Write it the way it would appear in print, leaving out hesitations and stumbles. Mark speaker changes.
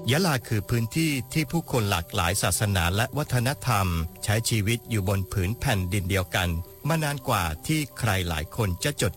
Speaker 1: ยะลาคือพื้นที่ที่ผู้คนหลากหลายศาสนาและวัฒนธรรมใช้ชีวิตอยู่บนผืนแผ่นดินเดียวกันมานานกว่าที่ใครหลายคนจะจด